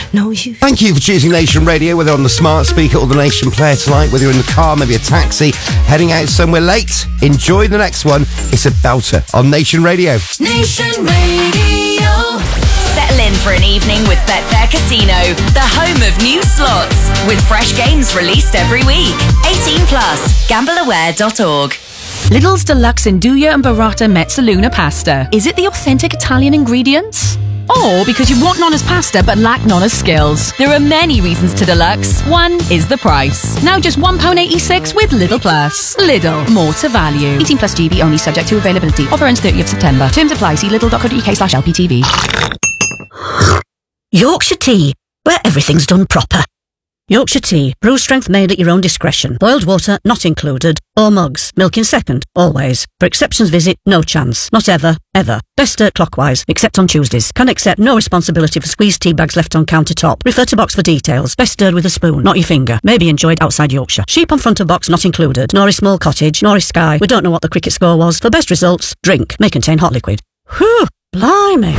No, you. Thank you for choosing Nation Radio, whether on the smart speaker or the Nation Player tonight, whether you're in the car, maybe a taxi, heading out somewhere late. Enjoy the next one. It's a belter on Nation Radio. Nation Radio. Settle in for an evening with Betfair Casino, the home of new slots, with fresh games released every week. 18 plus. Gambleaware.org. Lidl's Deluxe Nduja and Burrata Mezzaluna pasta. Is it the authentic Italian ingredients? Or because you want Nonna's pasta but lack Nonna's skills? There are many reasons to Deluxe. One is the price. Now just £1.86 with Lidl Plus. Lidl, more to value. 18 plus GB only, subject to availability. Offer ends 30th September. Terms apply. See lidl.co.uk/LPTV. Yorkshire Tea, where everything's done proper. Yorkshire Tea, brew strength made at your own discretion. Boiled water not included. Or mugs. Milk in second, always. For exceptions visit, no chance. Not ever, ever. Best stirred clockwise, except on Tuesdays. Can accept no responsibility for squeezed tea bags left on countertop. Refer to box for details. Best stirred with a spoon, not your finger. May be enjoyed outside Yorkshire. Sheep on front of box not included. Norris Small Cottage, Norris Sky. We don't know what the cricket score was. For best results, drink. May contain hot liquid. Whew, blimey.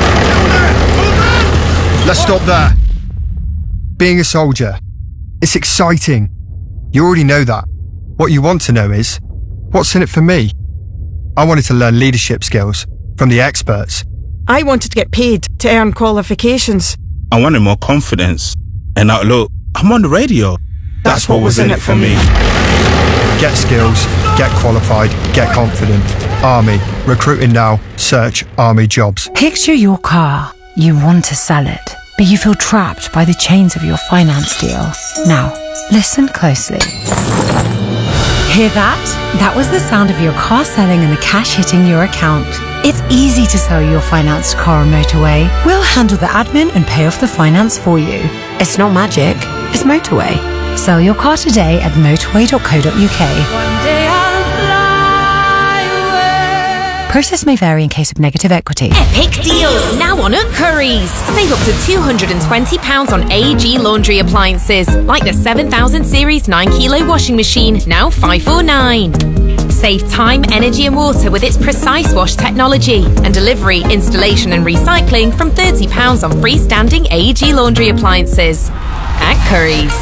Let's stop there. Being a soldier, it's exciting. You already know that. What you want to know is, what's in it for me? I wanted to learn leadership skills from the experts. I wanted to get paid to earn qualifications. I wanted more confidence. And now look, I'm on the radio. That's what was in it for me. Get skills, get qualified, get confident. Army, recruiting now, search Army jobs. Picture your car. You want to sell it, but you feel trapped by the chains of your finance deal. Now, listen closely. Hear that? That was the sound of your car selling and the cash hitting your account. It's easy to sell your financed car on Motorway. We'll handle the admin and pay off the finance for you. It's not magic, it's Motorway. Sell your car today at motorway.co.uk. One day I'll fly away. Process may vary in case of negative equity. Epic deals now on at Currys. Save up to £220 on AEG laundry appliances, like the 7000 series 9 kilo washing machine, now £549. Save time, energy and water with its Precise Wash technology, and delivery, installation and recycling from £30 on freestanding AEG laundry appliances. At Currys.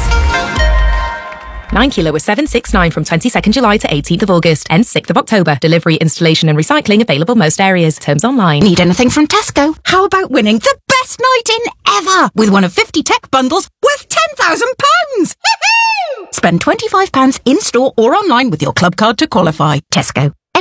9 kilo was $769 from 22nd July to 18th of August. Ends 6th of October. Delivery, installation and recycling available most areas. Terms online. Need anything from Tesco? How about winning the best night in ever with one of 50 tech bundles worth £10,000? Spend £25 in-store or online with your club card to qualify. Tesco.